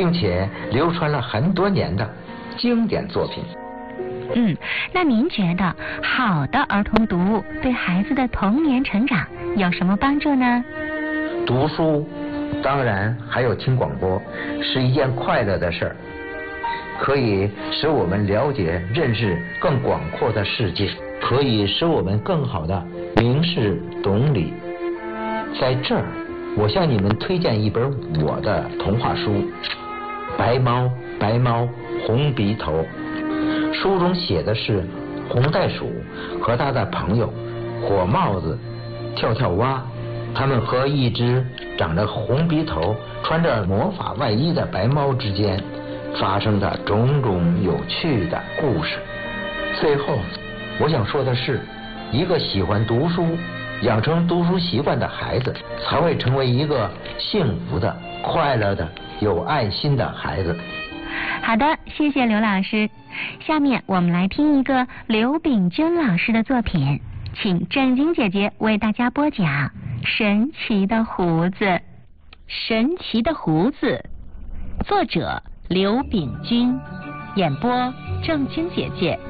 并且流传了很多年的经典作品。 那您觉得好的儿童读物对孩子的童年成长有什么帮助呢？ 读书，当然还有听广播，是一件快乐的事儿，可以使我们了解认识更广阔的世界，可以使我们更好的明事懂理。在这儿，我向你们推荐一本我的童话书《白猫白猫红鼻头》。书中写的是红袋鼠和他的朋友火帽子跳跳蛙，他们和一只长着红鼻头穿着魔法外衣的白猫之间发生的种种有趣的故事。最后我想说的是，一个喜欢读书养成读书习惯的孩子才会成为一个幸福的快乐的有爱心的孩子。 好的，谢谢刘老师。下面我们来听一个刘秉君老师的作品，请正经姐姐为大家播讲《神奇的胡子》。 神奇的胡子，作者刘秉君，演播正经姐姐。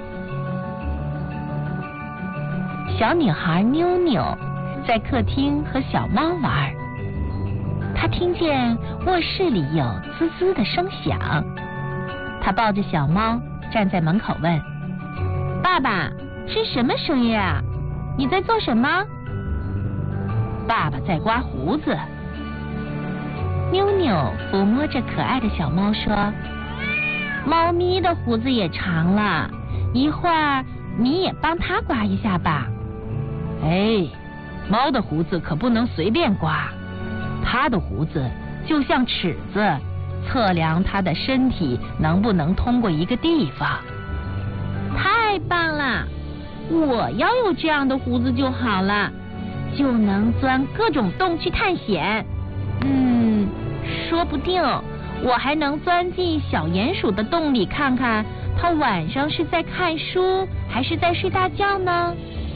小女孩妞妞在客厅和小猫玩，她听见卧室里有滋滋的声响。她抱着小猫站在门口问：爸爸，是什么声音啊？你在做什么？爸爸在刮胡子。妞妞抚摸着可爱的小猫说：猫咪的胡子也长了，一会儿你也帮它刮一下吧。哎，猫的胡子可不能随便刮，它的胡子就像尺子，测量它的身体能不能通过一个地方。太棒了，我要有这样的胡子就好了，就能钻各种洞去探险。说不定我还能钻进小鼹鼠的洞里看看它晚上是在看书还是在睡大觉呢。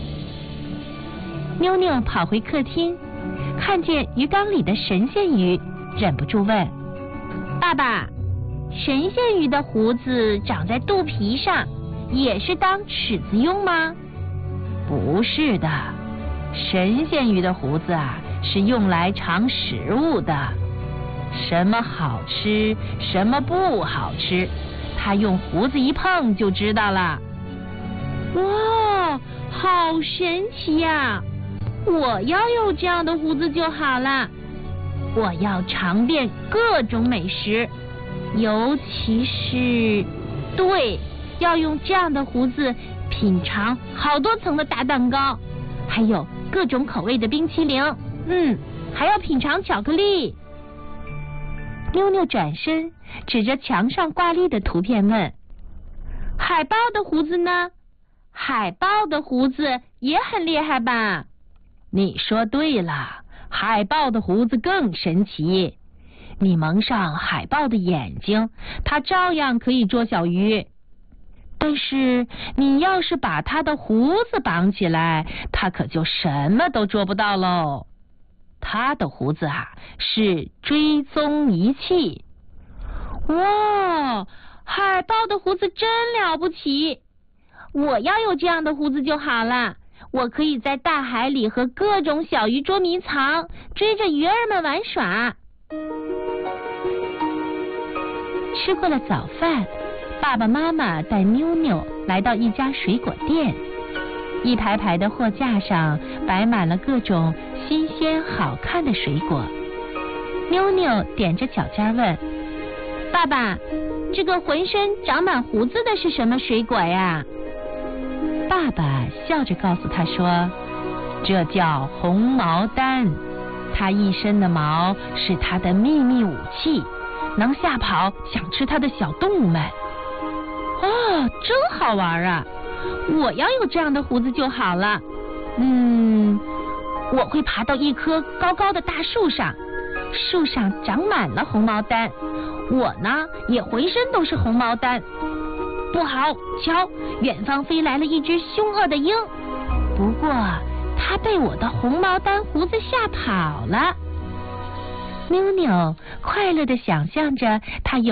妞妞跑回客厅，看见鱼缸里的神仙鱼，忍不住问：爸爸，神仙鱼的胡子长在肚皮上，也是当尺子用吗？不是的，神仙鱼的胡子啊，是用来尝食物的。什么好吃，什么不好吃，它用胡子一碰就知道了。哇，好神奇呀！我要有这样的胡子就好了。我要尝遍各种美食，尤其是，对，要用这样的胡子品尝好多层的大蛋糕，还有各种口味的冰淇淋，还要品尝巧克力。妞妞转身指着墙上挂历的图片问：海豹的胡子呢？海豹的胡子也很厉害吧？你说对了，海豹的胡子更神奇。你蒙上海豹的眼睛，它照样可以捉小鱼。但是你要是把它的胡子绑起来，它可就什么都捉不到喽。它的胡子啊，是追踪仪器。哇，海豹的胡子真了不起！我要有这样的胡子就好了。我可以在大海里和各种小鱼捉迷藏，追着鱼儿们玩耍。吃过了早饭，爸爸妈妈带妞妞来到一家水果店。一排排的货架上摆满了各种新鲜好看的水果。妞妞踮着脚尖问：爸爸，这个浑身长满胡子的是什么水果呀？爸爸笑着告诉他说：这叫红毛丹，它一身的毛是它的秘密武器，能吓跑想吃它的小动物们。哦，真好玩啊！我要有这样的胡子就好了。我会爬到一棵高高的大树上，树上长满了红毛丹，我呢也浑身都是红毛丹。不好，瞧，远方飞来了一只凶恶的鹰，不过它被我的红毛丹胡子吓跑了。妞妞快乐地想象着它有